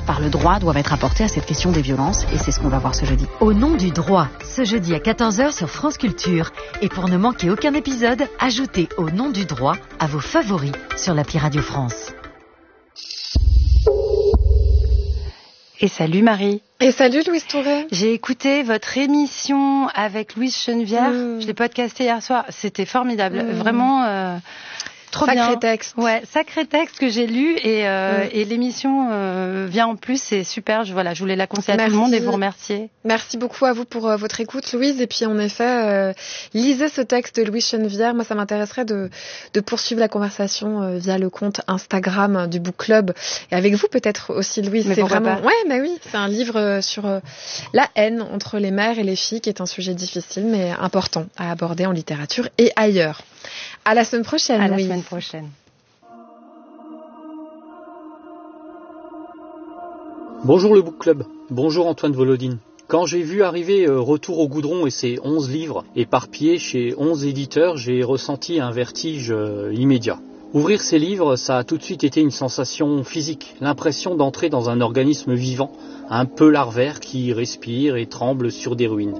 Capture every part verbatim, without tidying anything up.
par le droit doivent être apportées à cette question des violences, et c'est ce qu'on va voir ce jeudi. Au nom du droit, ce jeudi à quatorze heures sur France Culture. Et pour ne manquer aucun épisode, ajoutez Au nom du droit à vos favoris sur l'appli Radio France. Et salut Marie. Et salut Louise Touret. J'ai écouté votre émission avec Louise Chenevière. Mmh. Je l'ai podcasté hier soir. C'était formidable. Mmh. Vraiment euh, trop sacré bien. Sacré texte. Ouais, sacré texte que j'ai lu et, euh, mmh. et l'émission euh, vient en plus. C'est super. Je, voilà, je voulais la conseiller à Merci. tout le monde et vous remercier. Merci beaucoup à vous pour euh, votre écoute Louise. Et puis en effet, euh, lisez ce texte de Louise Chenevière. Moi, ça m'intéresserait de, de poursuivre la conversation euh, via le compte Instagram du Book Club. Et avec vous peut-être aussi Louise. Mais c'est vraiment. pas. Ouais, bah oui. C'est un livre euh, sur euh, la haine entre les mères et les filles, qui est un sujet difficile mais important à aborder en littérature et ailleurs. À la semaine prochaine. À la Louise. semaine prochaine. Bonjour le Book Club, bonjour Antoine Volodine. Quand j'ai vu arriver euh, Retour au goudron et ses onze livres éparpillés chez onze éditeurs, j'ai ressenti un vertige euh, immédiat. Ouvrir ces livres, ça a tout de suite été une sensation physique, l'impression d'entrer dans un organisme vivant, un peu larvaire qui respire et tremble sur des ruines.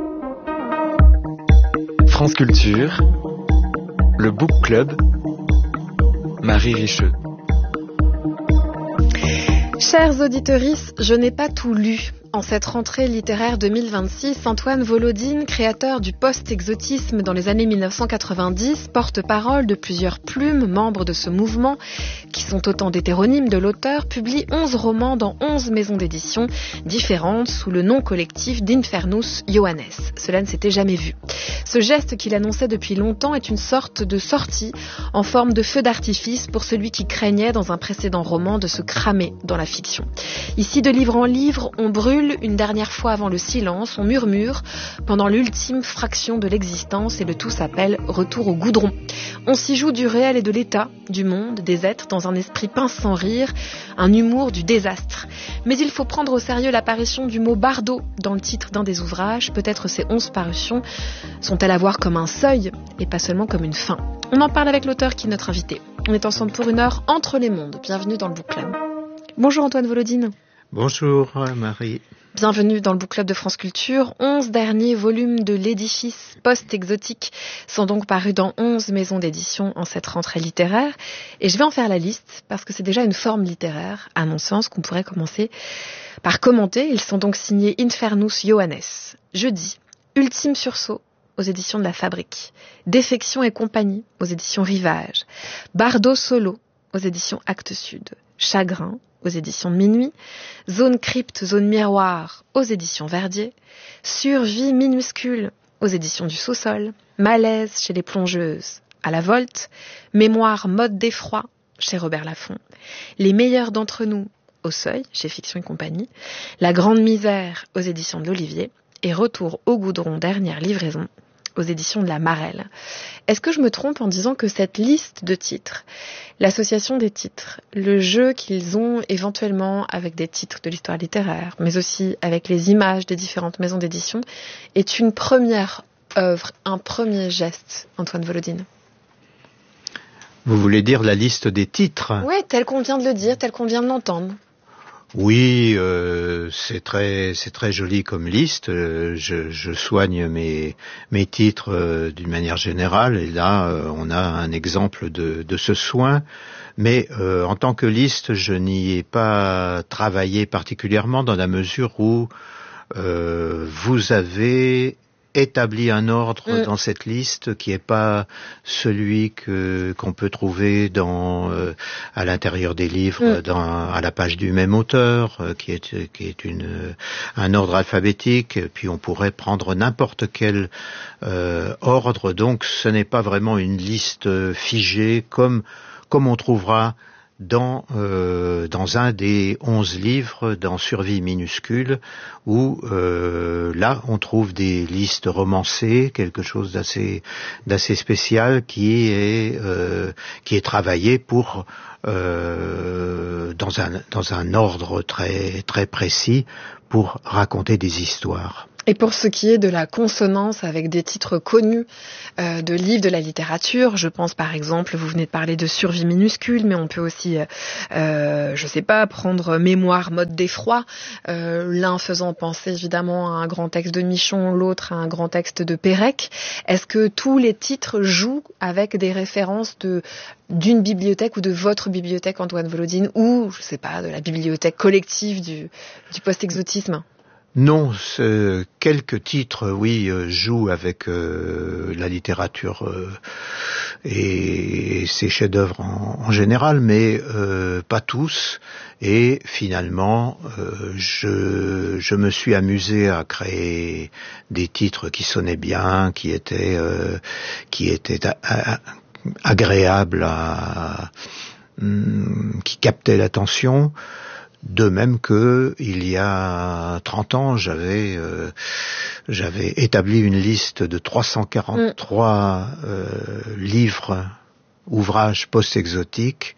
France Culture, le Book Club, Marie Richeux. Chers auditorices, je n'ai pas tout lu. En cette rentrée littéraire deux mille vingt-six, Antoine Volodine, créateur du post-exotisme dans les années mille neuf cent quatre-vingt-dix, porte-parole de plusieurs plumes, membres de ce mouvement, qui sont autant d'hétéronymes de l'auteur, publie onze romans dans onze maisons d'édition différentes sous le nom collectif d'Infernus Johannes. Cela ne s'était jamais vu. Ce geste qu'il annonçait depuis longtemps est une sorte de sortie en forme de feu d'artifice pour celui qui craignait dans un précédent roman de se cramer dans la fiction. Ici, de livre en livre, on brûle une dernière fois avant le silence, on murmure pendant l'ultime fraction de l'existence et le tout s'appelle Retour au goudron. On s'y joue du réel et de l'état, du monde, des êtres dans un esprit pince sans rire, un humour du désastre. Mais il faut prendre au sérieux l'apparition du mot bardo dans le titre d'un des ouvrages. Peut-être ces onze parutions sont-elles à voir comme un seuil et pas seulement comme une fin. On en parle avec l'auteur qui est notre invité. On est ensemble pour une heure entre les mondes. Bienvenue dans le Book Club. Bonjour Antoine Volodine. Bonjour Marie. Bienvenue dans le Book Club de France Culture. Onze derniers volumes de l'édifice post-exotique sont donc parus dans onze maisons d'édition en cette rentrée littéraire. Et je vais en faire la liste parce que c'est déjà une forme littéraire, à mon sens, qu'on pourrait commencer par commenter. Ils sont donc signés Infernus Johannes. Jeudi, Ultime sursaut aux éditions de La Fabrique. Défection et compagnie aux éditions Rivage. Bardo solo aux éditions Actes Sud. Chagrin aux éditions de Minuit, Zone crypte, zone miroir aux éditions Verdier, Survie minuscule aux éditions du Sous-sol, Malaise chez les plongeuses à la Volte, Mémoire mode d'effroi chez Robert Laffont, Les meilleurs d'entre nous au Seuil chez Fiction et compagnie, La grande misère aux éditions de l'Olivier et Retour au goudron, dernière livraison aux éditions de la Marelle. Est-ce que je me trompe en disant que cette liste de titres, l'association des titres, le jeu qu'ils ont éventuellement avec des titres de l'histoire littéraire, mais aussi avec les images des différentes maisons d'édition, est une première œuvre, un premier geste, Antoine Volodine? Vous voulez dire la liste des titres? Oui, tel qu'on vient de le dire, tel qu'on vient de l'entendre. Oui, euh, c'est très, c'est très joli comme liste. Euh, je, je soigne mes, mes titres euh, d'une manière générale, et là, euh, on a un exemple de, de ce soin. Mais euh, en tant que liste, je n'y ai pas travaillé particulièrement dans la mesure où euh, vous avez établi un ordre mmh. dans cette liste qui est pas celui que qu'on peut trouver dans euh, à l'intérieur des livres, mmh. dans à la page du même auteur, euh, qui est qui est une un ordre alphabétique. Puis on pourrait prendre n'importe quel euh, ordre. Donc ce n'est pas vraiment une liste figée comme comme on trouvera dans euh, dans un des onze livres, dans Survie minuscule, où euh, là on trouve des listes romancées, quelque chose d'assez d'assez spécial qui est euh, qui est travaillé pour euh, dans un dans un ordre très très précis pour raconter des histoires. Et pour ce qui est de la consonance avec des titres connus euh, de livres de la littérature, je pense par exemple, vous venez de parler de Survie minuscule, mais on peut aussi, euh, je sais pas, prendre Mémoire mode d'effroi, euh, l'un faisant penser évidemment à un grand texte de Michon, l'autre à un grand texte de Pérec. Est-ce que tous les titres jouent avec des références de d'une bibliothèque ou de votre bibliothèque, Antoine Volodine, ou, je sais pas, de la bibliothèque collective du, du post-exotisme ? Non, quelques titres, oui, euh, jouent avec euh, la littérature euh, et, et ses chefs-d'œuvre en, en général, mais euh, pas tous. Et finalement, euh, je, je me suis amusé à créer des titres qui sonnaient bien, qui étaient, euh, qui étaient a, a, agréables, à, hum, qui captaient l'attention. De même que il y a trente ans, j'avais euh, j'avais établi une liste de trois cent quarante-trois mm. euh, livres, ouvrages post-exotiques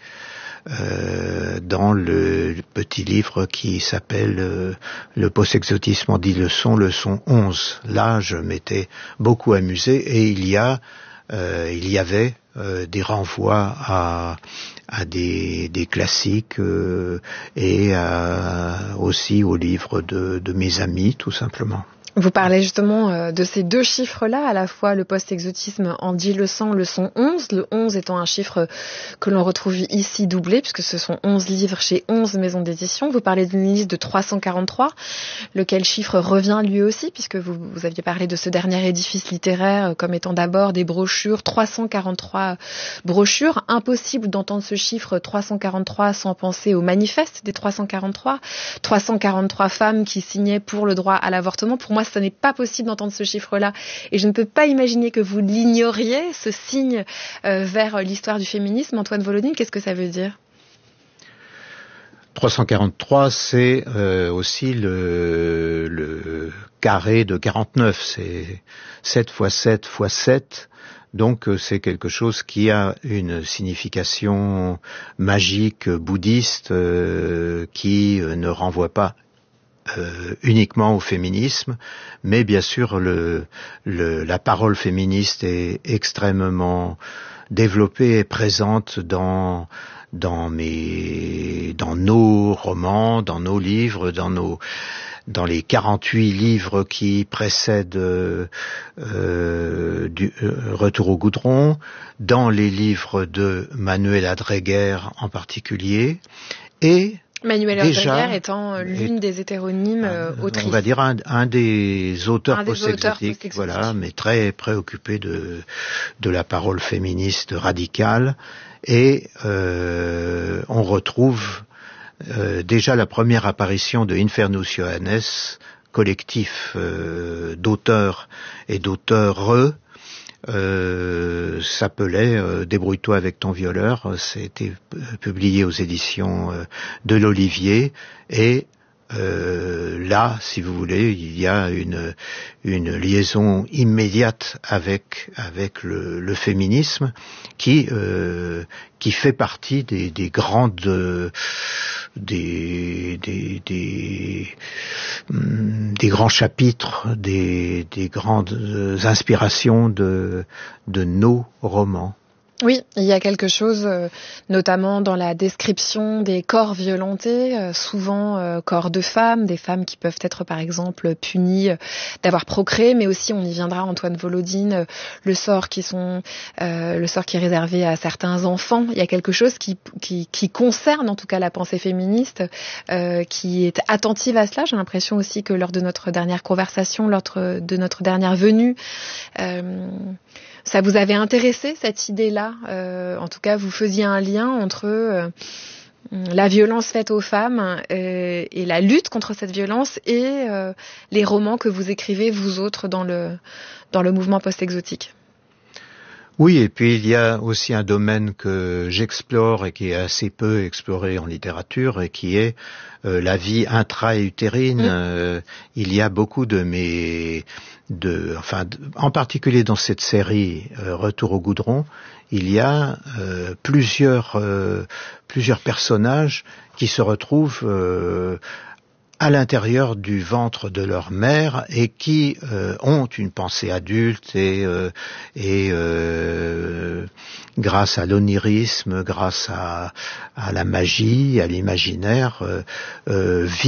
euh, dans le petit livre qui s'appelle euh, Le post-exotisme en dix leçons, leçon onze. Là, je m'étais beaucoup amusé et il y a euh, il y avait euh, des renvois à à des, des classiques euh, et à, aussi aux livres de, de mes amis, tout simplement. Vous parlez justement euh, de ces deux chiffres-là, à la fois le post-exotisme en dix leçons, leçon onze, le onze étant un chiffre que l'on retrouve ici doublé, puisque ce sont onze livres chez onze maisons d'édition. Vous parlez d'une liste de trois cent quarante-trois, lequel chiffre revient lui aussi, puisque vous, vous aviez parlé de ce dernier édifice littéraire comme étant d'abord des brochures, trois cent quarante-trois brochures. Impossible d'entendre ce chiffre trois cent quarante-trois sans penser au manifeste des trois cent quarante-trois, trois cent quarante-trois femmes qui signaient pour le droit à l'avortement. Pour moi, ce n'est pas possible d'entendre ce chiffre-là et je ne peux pas imaginer que vous l'ignoriez, ce signe euh, vers l'histoire du féminisme. Antoine Volodine, qu'est-ce que ça veut dire ? trois cent quarante-trois, c'est euh, aussi le, le carré de quarante-neuf, c'est sept fois sept fois sept, donc c'est quelque chose qui a une signification magique, bouddhiste, euh, qui ne renvoie pas Euh, uniquement au féminisme, mais bien sûr le, le, la parole féministe est extrêmement développée et présente dans dans mes dans nos romans, dans nos livres, dans nos dans les quarante-huit livres qui précèdent euh, euh, du euh, Retour au goudron, dans les livres de Manuela Dreger en particulier, et Manuela Dreger étant l'une et, des hétéronymes euh, autrices. On va dire un, un des auteurs un post-exotiques, post voilà, mais très préoccupé de, de la parole féministe radicale. Et euh, on retrouve euh, déjà la première apparition de Infernus Johannes, collectif euh, d'auteurs et d'auteurs Euh, s'appelait euh, Débrouille-toi avec ton violeur. C'était publié aux éditions euh, de l'Olivier et euh, là, si vous voulez, il y a une une liaison immédiate avec avec le, le féminisme qui euh, qui fait partie des, des grandes euh, des des des des grands chapitres, des des grandes inspirations de de nos romans. Oui, il y a quelque chose, euh, notamment dans la description des corps violentés, euh, souvent euh, corps de femmes, des femmes qui peuvent être par exemple punies euh, d'avoir procréé, mais aussi, on y viendra, Antoine Volodine, euh, le sort qui sont, euh, le sort qui est réservé à certains enfants. Il y a quelque chose qui qui, qui concerne en tout cas la pensée féministe, euh, qui est attentive à cela. J'ai l'impression aussi que lors de notre dernière conversation, lors de notre dernière venue, euh, ça vous avait intéressé, cette idée-là euh, en tout cas, vous faisiez un lien entre euh, la violence faite aux femmes euh, et la lutte contre cette violence et euh, les romans que vous écrivez, vous autres, dans le, dans le mouvement post-exotique. Oui, et puis il y a aussi un domaine que j'explore et qui est assez peu exploré en littérature et qui est euh, la vie intra-utérine. Mmh. Euh, il y a beaucoup de mes, de, enfin, de, en particulier dans cette série euh, Retour au goudron, il y a euh, plusieurs, euh, plusieurs personnages qui se retrouvent euh, à l'intérieur du ventre de leur mère et qui euh, ont une pensée adulte et, euh, et euh, grâce à l'onirisme, grâce à, à la magie, à l'imaginaire, euh, euh, vivent